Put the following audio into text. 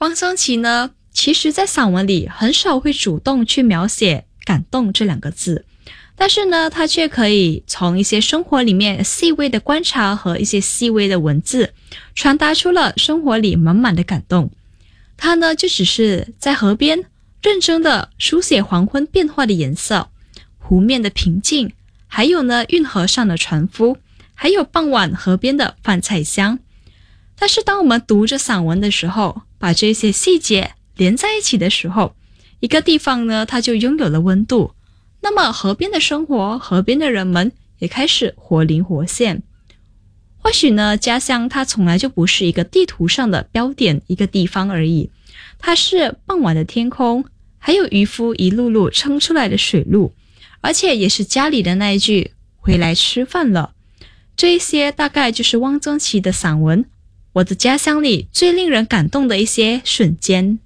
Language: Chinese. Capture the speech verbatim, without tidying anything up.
汪曾祺呢，其实在散文里很少会主动去描写感动这两个字，但是呢，他却可以从一些生活里面细微的观察和一些细微的文字，传达出了生活里满满的感动。他呢，就只是在河边认真的书写黄昏变化的颜色，湖面的平静，还有呢运河上的船夫，还有傍晚河边的饭菜香。但是当我们读着散文的时候，把这些细节连在一起的时候，一个地方呢，它就拥有了温度，那么河边的生活，河边的人们也开始活灵活现。或许呢，家乡它从来就不是一个地图上的标点，一个地方而已，它是傍晚的天空，还有渔夫一路路撑出来的水路，而且也是家里的那一句回来吃饭了。这一些大概就是汪曾祺的散文《我的家乡》里最令人感动的一些瞬间。